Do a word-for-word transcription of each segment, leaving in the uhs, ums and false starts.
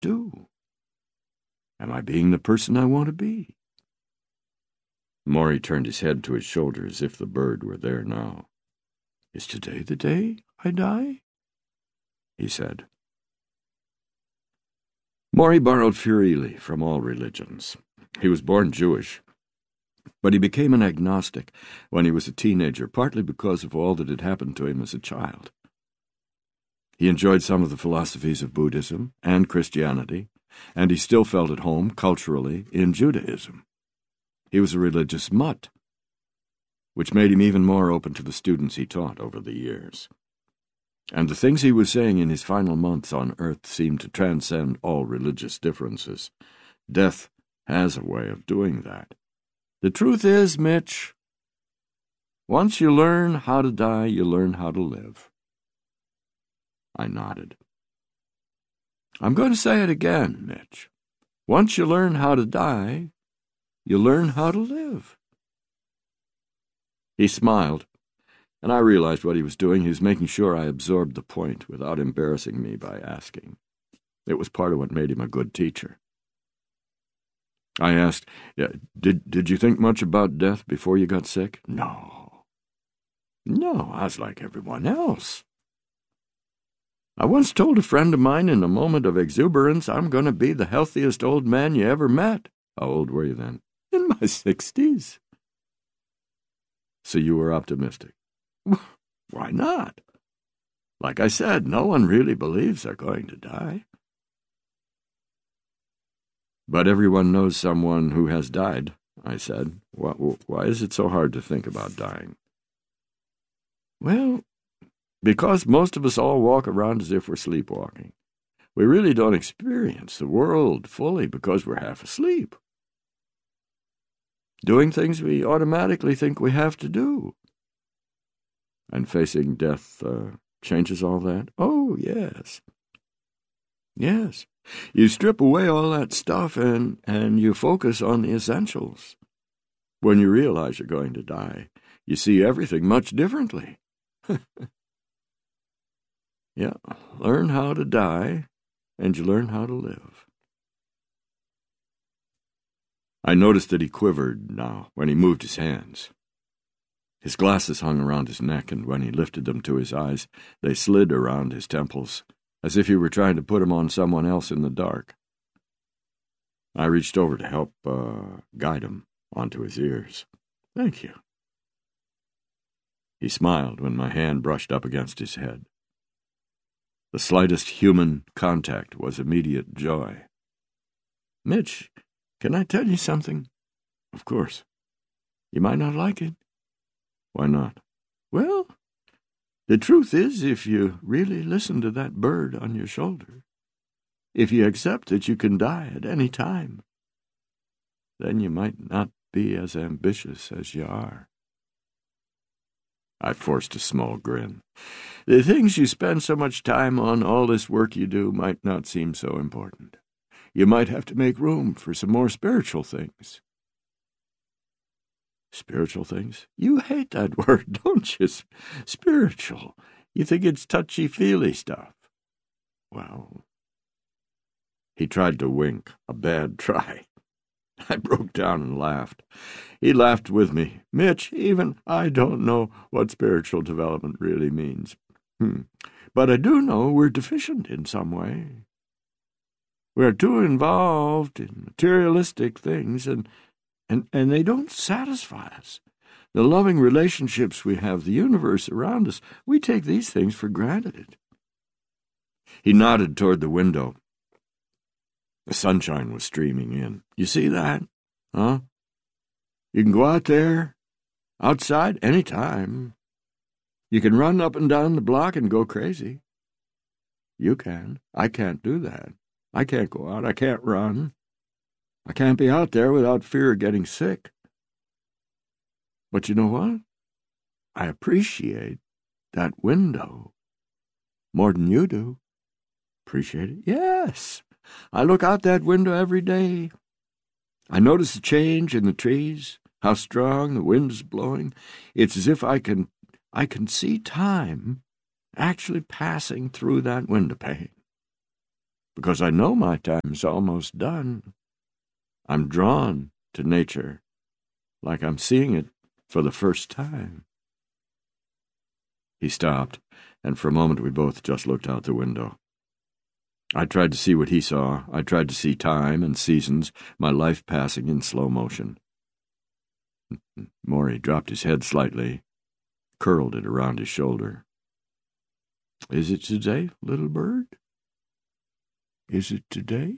do? Am I being the person I want to be? Maury turned his head to his shoulder as if the bird were there now. Is today the day I die? He said. Maury borrowed freely from all religions. He was born Jewish, but he became an agnostic when he was a teenager, partly because of all that had happened to him as a child. He enjoyed some of the philosophies of Buddhism and Christianity, and he still felt at home, culturally, in Judaism. He was a religious mutt, which made him even more open to the students he taught over the years. And the things he was saying in his final months on earth seemed to transcend all religious differences. Death has a way of doing that. The truth is, Mitch, once you learn how to die, you learn how to live. I nodded. I'm going to say it again, Mitch. Once you learn how to die, you learn how to live. He smiled, and I realized what he was doing. He was making sure I absorbed the point without embarrassing me by asking. It was part of what made him a good teacher. I asked, yeah, did, did you think much about death before you got sick? No. No, I was like everyone else. I once told a friend of mine in a moment of exuberance, I'm going to be the healthiest old man you ever met. How old were you then? In my sixties. So you were optimistic. Why not? Like I said, no one really believes they're going to die. But everyone knows someone who has died, I said. Why, why is it so hard to think about dying? Well, because most of us all walk around as if we're sleepwalking. We really don't experience the world fully because we're half asleep. Doing things we automatically think we have to do. And facing death uh, changes all that? Oh, yes. Yes. You strip away all that stuff and, and you focus on the essentials. When you realize you're going to die, you see everything much differently. Yeah, learn how to die, and you learn how to live. I noticed that he quivered now when he moved his hands. His glasses hung around his neck, and when he lifted them to his eyes, they slid around his temples, as if he were trying to put them on someone else in the dark. I reached over to help uh, guide him onto his ears. Thank you. He smiled when my hand brushed up against his head. The slightest human contact was immediate joy. Mitch, can I tell you something? Of course. You might not like it. Why not? Well, the truth is, if you really listen to that bird on your shoulder, if you accept that you can die at any time, then you might not be as ambitious as you are. I forced a small grin. The things you spend so much time on, all this work you do, might not seem so important. You might have to make room for some more spiritual things. Spiritual things? You hate that word, don't you? Spiritual. You think it's touchy-feely stuff. Well, he tried to wink, a bad try. I broke down and laughed. He laughed with me. Mitch, even I don't know what spiritual development really means. Hmm. But I do know we're deficient in some way. We're too involved in materialistic things, and, and, and they don't satisfy us. The loving relationships we have, the universe around us, we take these things for granted. He nodded toward the window. The sunshine was streaming in. You see that? Huh? You can go out there, outside, any time. You can run up and down the block and go crazy. You can. I can't do that. I can't go out. I can't run. I can't be out there without fear of getting sick. But you know what? I appreciate that window more than you do. Appreciate it? Yes. I look out that window every day. I notice the change in the trees, how strong the wind is blowing. It's as if I can I can see time actually passing through that window pane. because I know my time's almost done. I'm drawn to nature like I'm seeing it for the first time." He stopped, and for a moment we both just looked out the window. I tried to see what he saw. I tried to see time and seasons, my life passing in slow motion. Maury dropped his head slightly, curled it around his shoulder. "Is it today, little bird? Is it today?"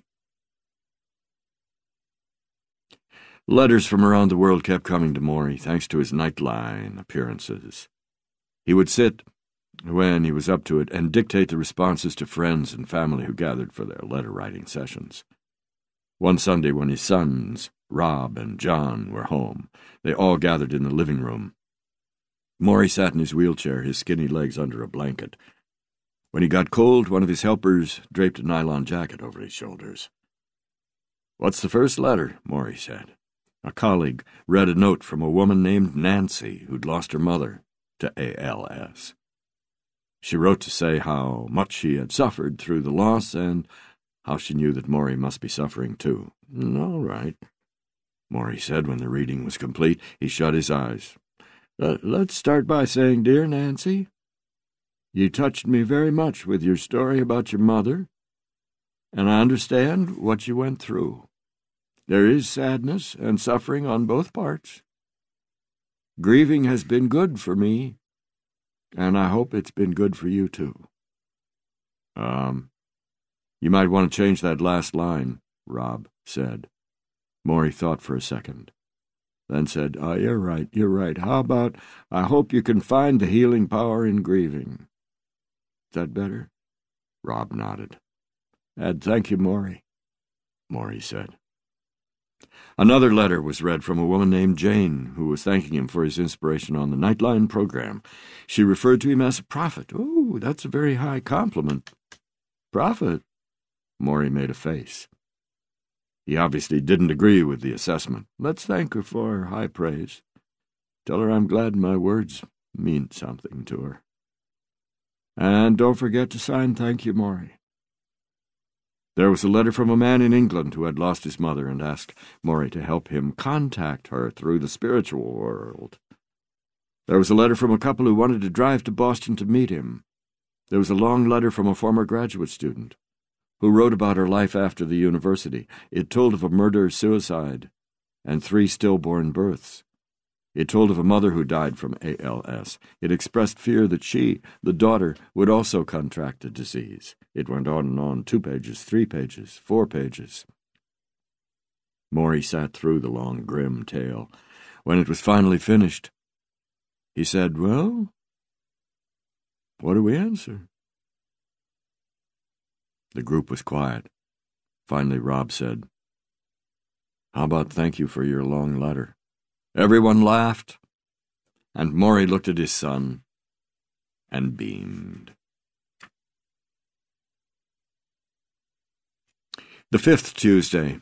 Letters from around the world kept coming to Maury, thanks to his Nightline appearances. He would sit, when he was up to it, and dictate the responses to friends and family who gathered for their letter-writing sessions. One Sunday, when his sons, Rob and John, were home, they all gathered in the living room. Maury sat in his wheelchair, his skinny legs under a blanket. When he got cold, one of his helpers draped a nylon jacket over his shoulders. "What's the first letter?" Maury said. A colleague read a note from a woman named Nancy who'd lost her mother to A L S. She wrote to say how much she had suffered through the loss and how she knew that Maury must be suffering too. "All right," Maury said when the reading was complete. He shut his eyes. Uh, let's start by saying, Dear Nancy, you touched me very much with your story about your mother, and I understand what you went through. There is sadness and suffering on both parts. Grieving has been good for me, and I hope it's been good for you, too. Um, you might want to change that last line, Rob said. Maury thought for a second, then said, Oh, you're right, you're right. How about, I hope you can find the healing power in grieving. Is that better? Rob nodded. And thank you, Maury, Maury said. Another letter was read from a woman named Jane, who was thanking him for his inspiration on the Nightline program. She referred to him as a prophet. Oh, that's a very high compliment. Prophet? Maury made a face. He obviously didn't agree with the assessment. Let's thank her for her high praise. Tell her I'm glad my words mean something to her. And don't forget to sign thank you, Maury. There was a letter from a man in England who had lost his mother and asked Maury to help him contact her through the spiritual world. There was a letter from a couple who wanted to drive to Boston to meet him. There was a long letter from a former graduate student who wrote about her life after the university. It told of a murder-suicide and three stillborn births. It told of a mother who died from A L S. It expressed fear that she, the daughter, would also contract the disease. It went on and on, two pages, three pages, four pages. Maury sat through the long, grim tale. When it was finally finished, he said, Well, what do we answer? The group was quiet. Finally, Rob said, How about thank you for your long letter? Everyone laughed, and Maury looked at his son and beamed. The fifth Tuesday.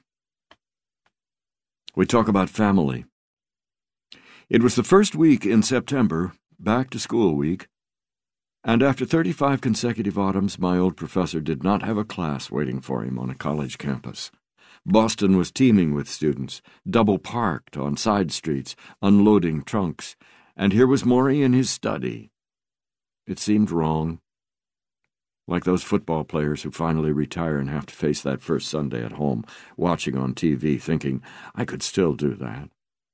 We talk about family. It was the first week in September, back to school week, and after thirty-five consecutive autumns, my old professor did not have a class waiting for him on a college campus. Boston was teeming with students, double-parked on side streets, unloading trunks, and here was Maury in his study. It seemed wrong. Like those football players who finally retire and have to face that first Sunday at home, watching on T V, thinking, I could still do that.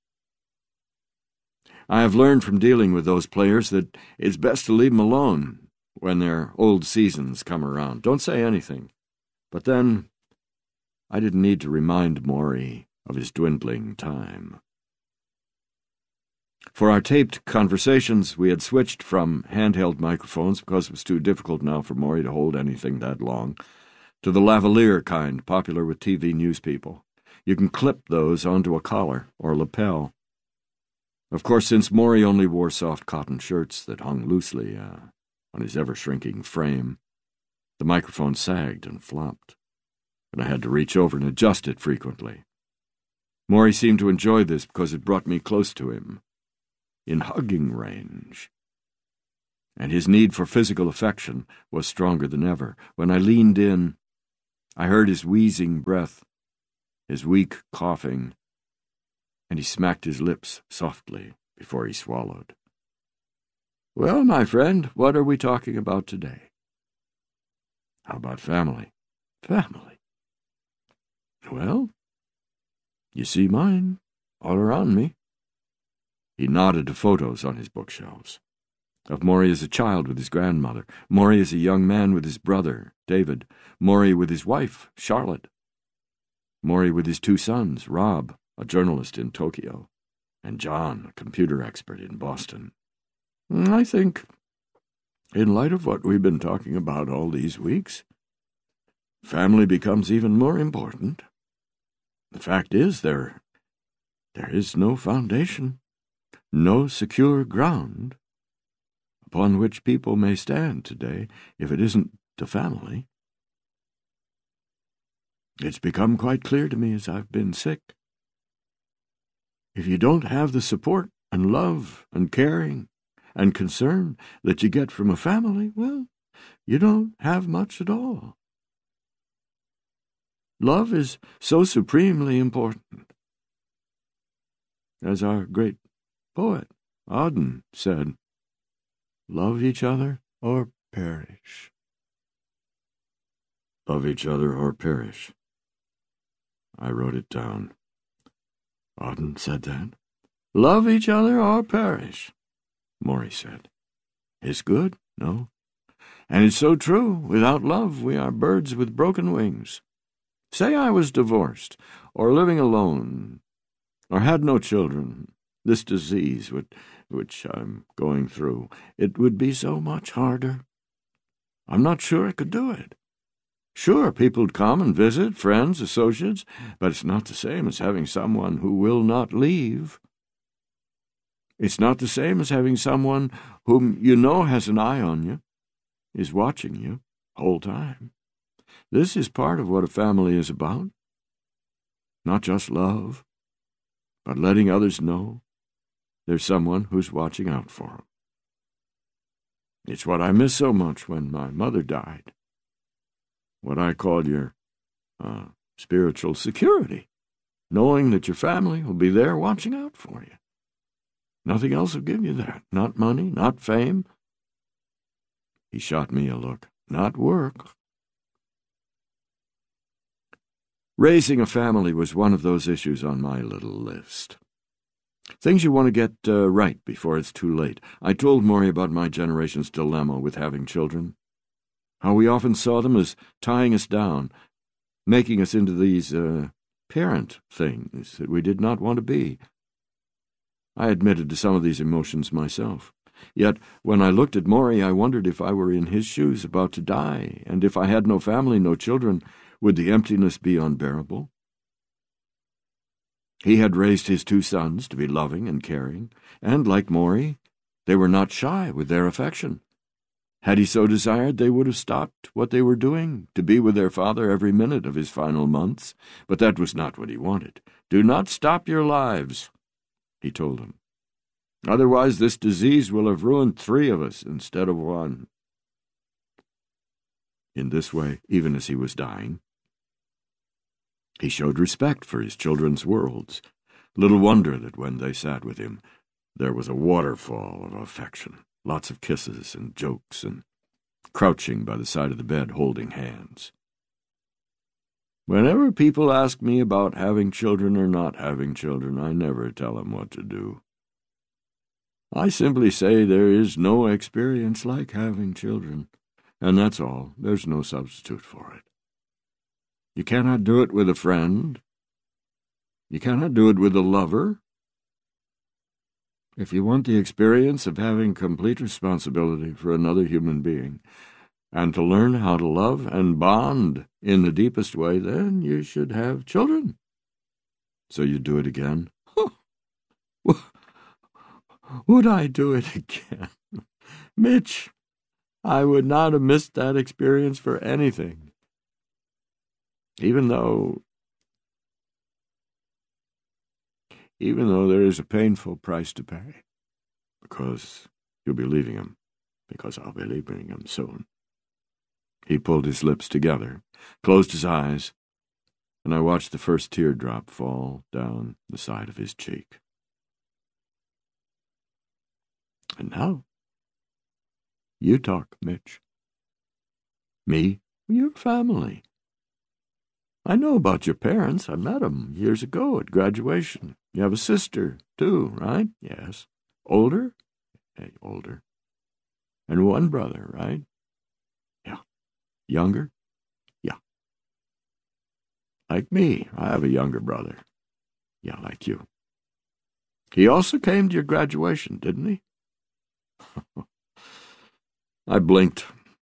I have learned from dealing with those players that it's best to leave them alone when their old seasons come around. Don't say anything. But then I didn't need to remind Maury of his dwindling time. For our taped conversations, we had switched from handheld microphones because it was too difficult now for Maury to hold anything that long, to the lavalier kind popular with T V news people. You can clip those onto a collar or lapel. Of course, since Maury only wore soft cotton shirts that hung loosely uh, on his ever-shrinking frame, the microphone sagged and flopped, and I had to reach over and adjust it frequently. Maury seemed to enjoy this because it brought me close to him, in hugging range. And his need for physical affection was stronger than ever. When I leaned in, I heard his wheezing breath, his weak coughing, and he smacked his lips softly before he swallowed. "Well, my friend, what are we talking about today?" "How about family?" "Family? Well, you see mine all around me." He nodded to photos on his bookshelves. Of Maury as a child with his grandmother, Maury as a young man with his brother, David, Maury with his wife, Charlotte, Maury with his two sons, Rob, a journalist in Tokyo, and John, a computer expert in Boston. I think, in light of what we've been talking about all these weeks, family becomes even more important. The fact is, there, there is no foundation, no secure ground upon which people may stand today if it isn't the family. It's become quite clear to me as I've been sick. If you don't have the support and love and caring and concern that you get from a family, well, you don't have much at all. Love is so supremely important. As our great poet Auden said, "Love each other or perish." Love each other or perish. I wrote it down. Auden said that. Love each other or perish, Maury said. It's good, no? And it's so true. Without love, we are birds with broken wings. Say I was divorced, or living alone, or had no children, this disease which, which I'm going through, it would be so much harder. I'm not sure I could do it. Sure, people'd come and visit, friends, associates, but it's not the same as having someone who will not leave. It's not the same as having someone whom you know has an eye on you, is watching you the whole time. This is part of what a family is about. Not just love, but letting others know there's someone who's watching out for them. It's what I miss so much when my mother died. What I call your uh, spiritual security, knowing that your family will be there watching out for you. Nothing else will give you that. Not money, not fame. He shot me a look. Not work. Raising a family was one of those issues on my little list. Things you want to get uh, right before it's too late. I told Maury about my generation's dilemma with having children. How we often saw them as tying us down, making us into these uh, parent things that we did not want to be. I admitted to some of these emotions myself. Yet, when I looked at Maury, I wondered if I were in his shoes about to die, and if I had no family, no children, would the emptiness be unbearable? He had raised his two sons to be loving and caring, and, like Maury, they were not shy with their affection. Had he so desired, they would have stopped what they were doing to be with their father every minute of his final months, but that was not what he wanted. Do not stop your lives, he told them. Otherwise this disease will have ruined three of us instead of one. In this way, even as he was dying, he showed respect for his children's worlds. Little wonder that when they sat with him, there was a waterfall of affection, lots of kisses and jokes, and crouching by the side of the bed holding hands. Whenever people ask me about having children or not having children, I never tell them what to do. I simply say there is no experience like having children, and that's all. There's no substitute for it. You cannot do it with a friend. You cannot do it with a lover. If you want the experience of having complete responsibility for another human being, and to learn how to love and bond in the deepest way, then you should have children. So you do it again? Would I do it again? Mitch, I would not have missed that experience for anything. Even though, even though there is a painful price to pay, because you'll be leaving him, because I'll be leaving him soon. He pulled his lips together, closed his eyes, and I watched the first teardrop fall down the side of his cheek. And now, you talk, Mitch. Me? Your family. I know about your parents. I met them years ago at graduation. You have a sister, too, right? Yes. Older? Hey, older. And one brother, right? Yeah. Younger? Yeah. Like me, I have a younger brother. Yeah, like you. He also came to your graduation, didn't he? I blinked,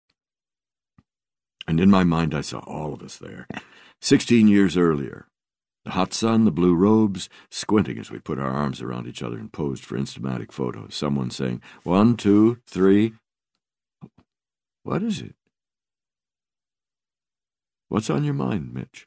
and in my mind I saw all of us there, sixteen years earlier. The hot sun, the blue robes, squinting as we put our arms around each other and posed for Instamatic photos. Someone saying, one, two, three. What is it? What's on your mind, Mitch?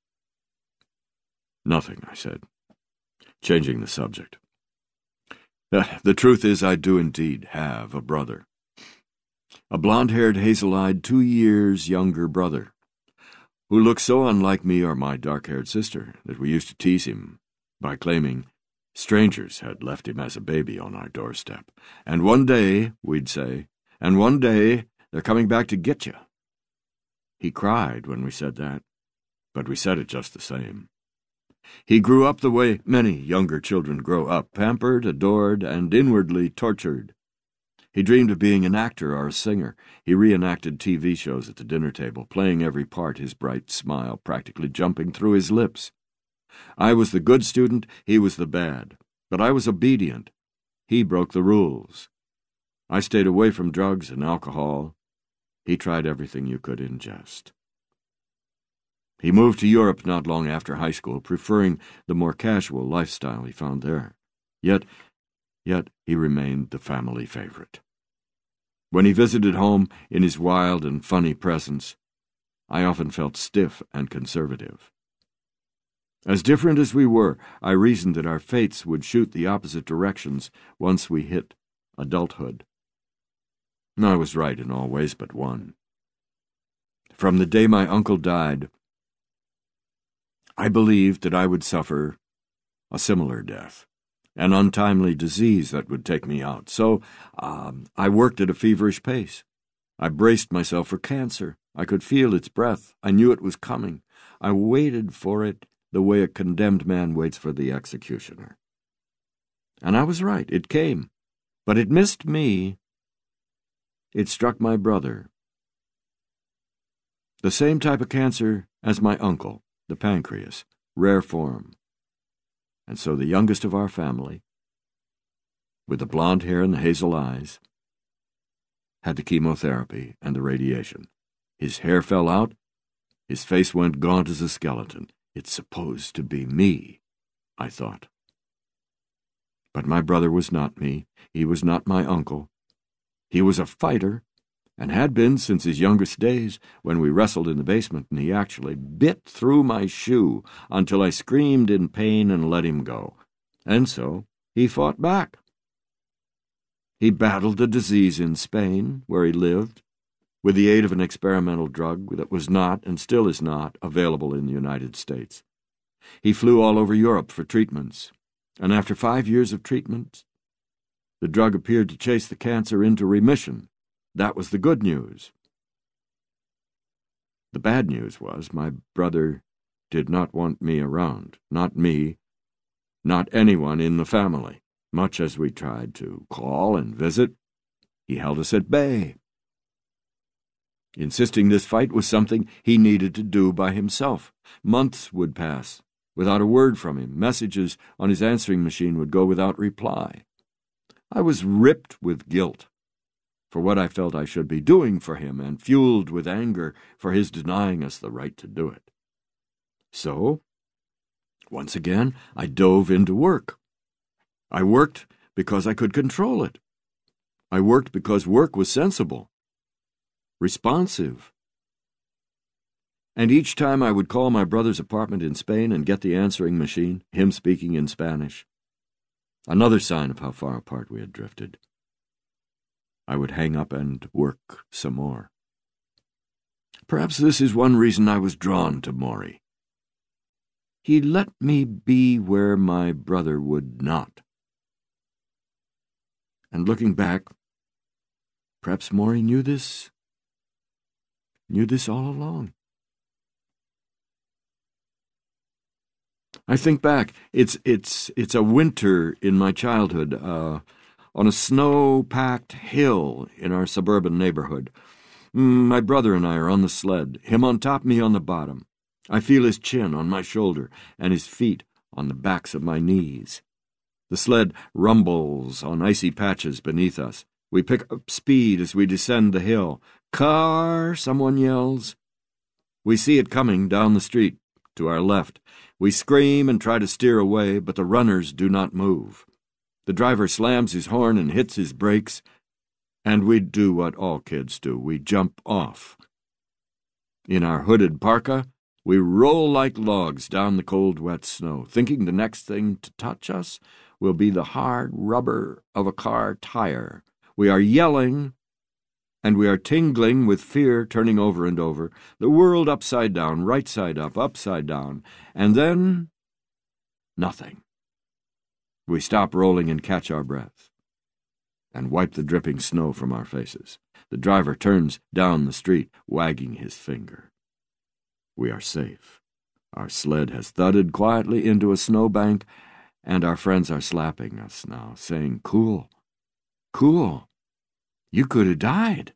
Nothing, I said, changing the subject. The, the truth is I do indeed have a brother. A blonde-haired, hazel-eyed, two years younger brother, who looks so unlike me or my dark-haired sister that we used to tease him by claiming strangers had left him as a baby on our doorstep. And one day, we'd say, and one day they're coming back to get you. He cried when we said that, but we said it just the same. He grew up the way many younger children grow up, pampered, adored, and inwardly tortured. He dreamed of being an actor or a singer. He reenacted T V shows at the dinner table, playing every part, his bright smile practically jumping through his lips. I was the good student, he was the bad, but I was obedient. He broke the rules. I stayed away from drugs and alcohol. He tried everything you could ingest. He moved to Europe not long after high school, preferring the more casual lifestyle he found there. Yet, yet he remained the family favorite. When he visited home in his wild and funny presence, I often felt stiff and conservative. As different as we were, I reasoned that our fates would shoot the opposite directions once we hit adulthood. I was right in all ways but one. From the day my uncle died, I believed that I would suffer a similar death, an untimely disease that would take me out. So um, I worked at a feverish pace. I braced myself for cancer. I could feel its breath. I knew it was coming. I waited for it the way a condemned man waits for the executioner. And I was right. It came. But it missed me. It struck my brother. The same type of cancer as my uncle, the pancreas, rare form. And so the youngest of our family, with the blonde hair and the hazel eyes, had the chemotherapy and the radiation. His hair fell out. His face went gaunt as a skeleton. It's supposed to be me, I thought. But my brother was not me. He was not my uncle. He was a fighter, and had been since his youngest days, when we wrestled in the basement and he actually bit through my shoe until I screamed in pain and let him go. And so he fought back. He battled the disease in Spain, where he lived, with the aid of an experimental drug that was not, and still is not, available in the United States. He flew all over Europe for treatments, and after five years of treatment, the drug appeared to chase the cancer into remission. That was the good news. The bad news was my brother did not want me around, not me, not anyone in the family. Much as we tried to call and visit, he held us at bay, insisting this fight was something he needed to do by himself. Months would pass without a word from him. Messages on his answering machine would go without reply. I was ripped with guilt for what I felt I should be doing for him, and fueled with anger for his denying us the right to do it. So, once again, I dove into work. I worked because I could control it. I worked because work was sensible, responsive. And each time I would call my brother's apartment in Spain and get the answering machine, him speaking in Spanish, another sign of how far apart we had drifted, I would hang up and work some more. Perhaps this is one reason I was drawn to Maury. He let me be where my brother would not. And looking back, perhaps Maury knew this, knew this all along. I think back, it's it's it's a winter in my childhood, uh, on a snow-packed hill in our suburban neighborhood. My brother and I are on the sled, him on top, me on the bottom. I feel his chin on my shoulder and his feet on the backs of my knees. The sled rumbles on icy patches beneath us. We pick up speed as we descend the hill. "Car!" someone yells. We see it coming down the street to our left. We scream and try to steer away, but the runners do not move. The driver slams his horn and hits his brakes, and we do what all kids do. We jump off. In our hooded parka, we roll like logs down the cold, wet snow, thinking the next thing to touch us will be the hard rubber of a car tire. We are yelling, and we are tingling with fear, turning over and over, the world upside down, right side up, upside down, and then nothing. We stop rolling and catch our breath, and wipe the dripping snow from our faces. The driver turns down the street, wagging his finger. We are safe. Our sled has thudded quietly into a snowbank, and our friends are slapping us now, saying, "Cool, cool. You could have died."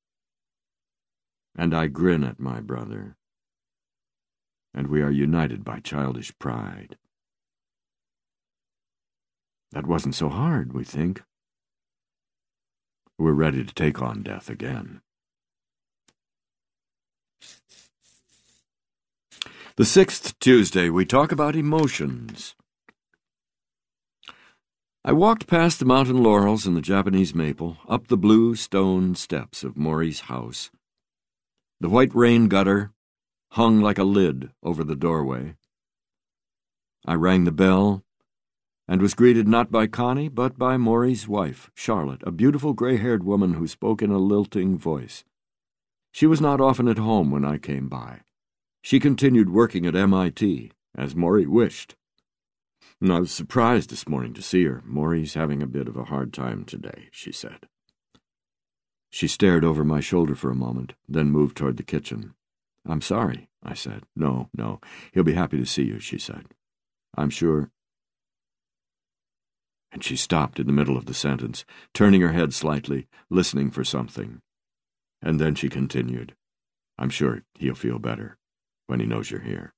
And I grin at my brother, and we are united by childish pride. That wasn't so hard, we think. We're ready to take on death again. The sixth Tuesday, we talk about emotions. I walked past the mountain laurels and the Japanese maple, up the blue stone steps of Maury's house. The white rain gutter hung like a lid over the doorway. I rang the bell and was greeted not by Connie, but by Maury's wife, Charlotte, a beautiful gray-haired woman who spoke in a lilting voice. She was not often at home when I came by. She continued working at M I T, as Maury wished. And I was surprised this morning to see her. "Maury's having a bit of a hard time today," she said. She stared over my shoulder for a moment, then moved toward the kitchen. "I'm sorry," I said. "No, no, he'll be happy to see you," she said. "I'm sure—" And she stopped in the middle of the sentence, turning her head slightly, listening for something. And then she continued, "I'm sure he'll feel better when he knows you're here."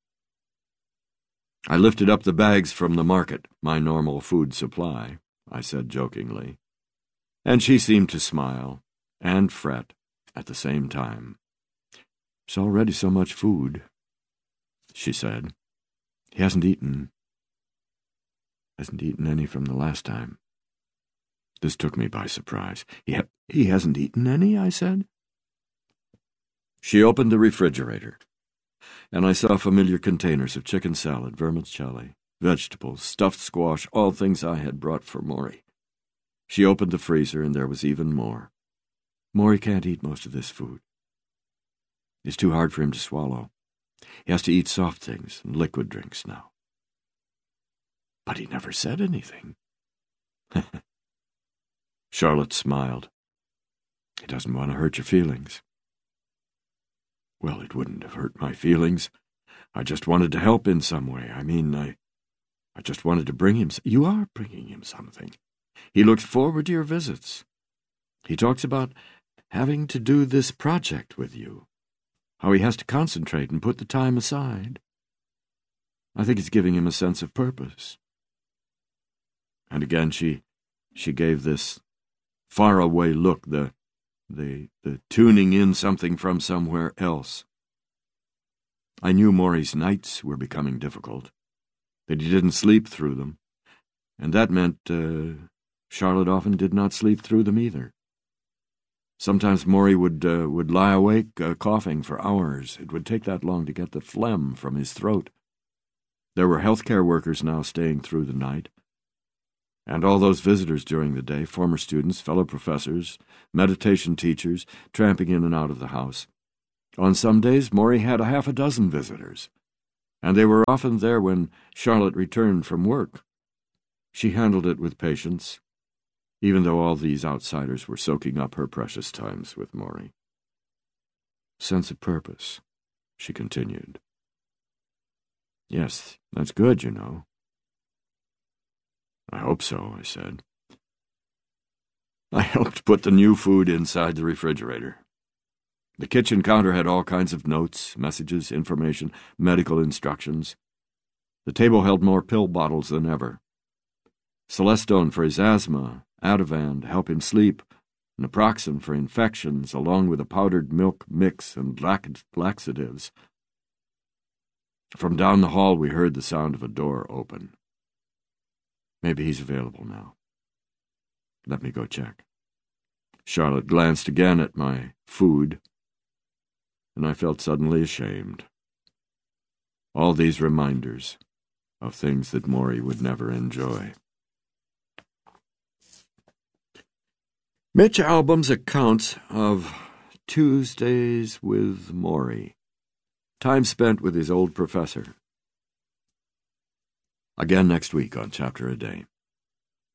"I lifted up the bags from the market, my normal food supply," I said jokingly. And she seemed to smile and fret at the same time. "It's already so much food," she said. "He hasn't eaten. Hasn't eaten any from the last time." This took me by surprise. He, ha- he hasn't eaten any, I said. She opened the refrigerator, and I saw familiar containers of chicken salad, vermicelli, vegetables, stuffed squash, all things I had brought for Maury. She opened the freezer, and there was even more. "Maury can't eat most of this food. It's too hard for him to swallow. He has to eat soft things and liquid drinks now." But he never said anything. Charlotte smiled. "He doesn't want to hurt your feelings." Well, it wouldn't have hurt my feelings. I just wanted to help in some way. I mean, I, I just wanted to bring him... You are bringing him something. He looks forward to your visits. He talks about having to do this project with you, how he has to concentrate and put the time aside. I think it's giving him a sense of purpose. And again she she gave this faraway look, the, the, the tuning in something from somewhere else. I knew Maury's nights were becoming difficult, that he didn't sleep through them, and that meant uh, Charlotte often did not sleep through them either. Sometimes Maury would, uh, would lie awake uh, coughing for hours. It would take that long to get the phlegm from his throat. There were healthcare workers now staying through the night, and all those visitors during the day, former students, fellow professors, meditation teachers, tramping in and out of the house. On some days, Maury had a half a dozen visitors, and they were often there when Charlotte returned from work. She handled it with patience, even though all these outsiders were soaking up her precious times with Maury. Sense of purpose, she continued. Yes, that's good, you know. I hope so, I said. I helped put the new food inside the refrigerator. The kitchen counter had all kinds of notes, messages, information, medical instructions. The table held more pill bottles than ever. Celestone for his asthma, Ativan to help him sleep, naproxen for infections, along with a powdered milk mix and laxatives. From down the hall we heard the sound of a door open. Maybe he's available now. Let me go check. Charlotte glanced again at my food, and I felt suddenly ashamed. All these reminders of things that Maury would never enjoy. Mitch Albom's accounts of Tuesdays with Maury. Time spent with his old professor. Again next week on Chapter a Day.